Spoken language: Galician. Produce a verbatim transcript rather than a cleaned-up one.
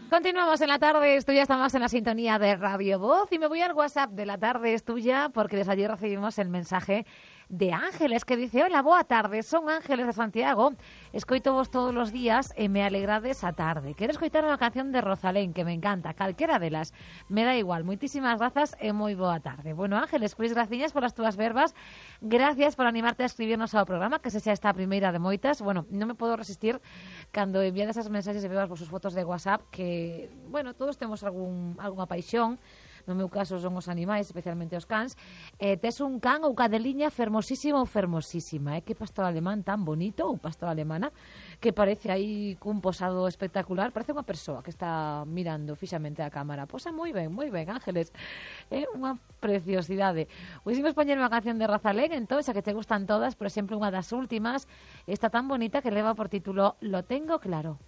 Continuamos en La Tarde es Tuya, estamos en la sintonía de Radio Voz y me voy al WhatsApp de La Tarde es Tuya porque desde ayer recibimos el mensaje de Ángeles que dice: hola, boa tarde, son Ángeles de Santiago, escoito vos todos los días e me alegrades a tarde. Quero escoitar unha canción de Rosalén que me encanta, calquera delas, me da igual. Moitísimas grazas e moi boa tarde. Bueno, Ángeles, pois graciñas polas túas verbas, gracias por animarte a escribirnos ao programa, que se xa esta a primeira de moitas. Bueno, non me podo resistir cando enviades esas mensaxes e veo as vosas fotos de WhatsApp que, bueno, todos temos algún, algunha paixón. No meu caso son os animais, especialmente os cans. Eh, tes un can ou cadeliña fermosísima ou fermosísima, eh? Que pastor alemán tan bonito, ou pastor alemana, que parece aí cun posado espectacular. Parece unha persoa que está mirando fixamente a cámara. Posa moi ben, moi ben, Ángeles. É eh, unha preciosidade. Pois imos poñer unha canción de Rosalén, entón, xa que te gustan todas, por exemplo, unha das últimas, está tan bonita que leva por título Lo tengo claro.